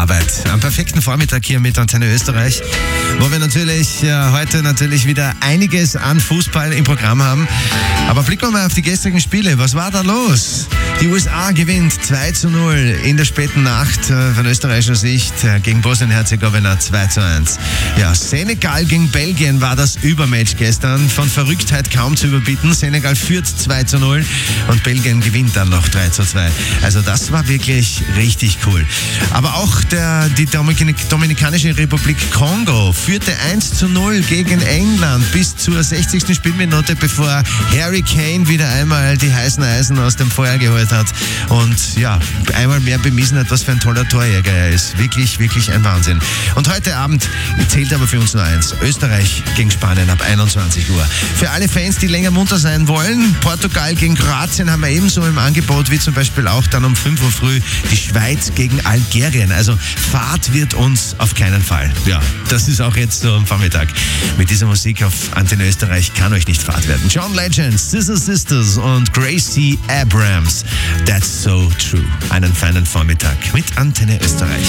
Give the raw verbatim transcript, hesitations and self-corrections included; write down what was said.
Arbeit. Am perfekten Vormittag hier mit Antenne Österreich, wo wir natürlich äh, heute natürlich wieder einiges an Fußball im Programm haben. Aber blicken wir mal auf die gestrigen Spiele. Was war da los? Die U S A gewinnt zwei zu null in der späten Nacht äh, von österreichischer Sicht äh, gegen Bosnien-Herzegowina zwei zu eins. Ja, Senegal gegen Belgien war das Übermatch gestern. Von Verrücktheit kaum zu überbieten. Senegal führt zwei zu null und Belgien gewinnt dann noch drei zu zwei. Also das war wirklich richtig cool. Aber auch der, die Dominik, Dominikanische Republik Kongo führte eins zu null gegen England bis zur sechzigsten Spielminute, bevor Harry Kane wieder einmal die heißen Eisen aus dem Feuer geholt hat und ja, einmal mehr bewiesen hat, was für ein toller Torjäger er ist. Wirklich, wirklich ein Wahnsinn. Und heute Abend zählt aber für uns nur eins. Österreich gegen Spanien ab einundzwanzig Uhr. Für alle Fans, die länger munter sein wollen, Portugal gegen Kroatien haben wir ebenso im Angebot, wie zum Beispiel auch dann um fünf Uhr früh die Schweiz gegen Algerien. Also Fahrt wird uns auf keinen Fall. Ja, das ist auch jetzt so am Vormittag. Mit dieser Musik auf Antenne Österreich kann euch nicht Fahrt werden. John Legend, Scissor Sisters und Gracie Abrams. That's so true. Einen feinen Vormittag mit Antenne Österreich.